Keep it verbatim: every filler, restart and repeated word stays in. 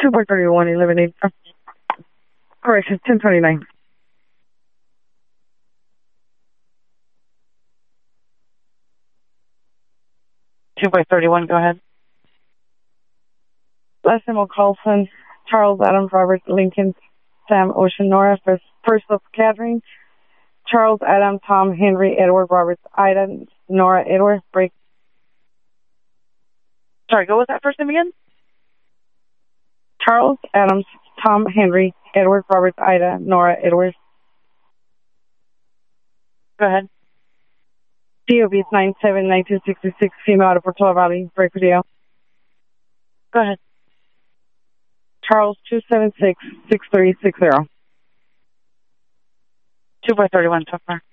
two by thirty-one, eleven eight. Correction, ten twenty-nine. two by thirty-one, go ahead. Last name Carlson, Charles Adams, Robert Lincoln, Sam Ocean, Nora, first, first of Catherine, Charles Adam, Tom, Henry, Edward, Robert, Ida, Nora, Edward, break. Sorry, go with that first name again? Charles Adams, Tom, Henry, Edward, Robert, Ida, Nora, Edward. Go ahead. D O B is nine seven nineteen sixty-six, female out of Portola Valley, break video. Go ahead. Charles two seven six six three six zero. two by thirty-one, so far.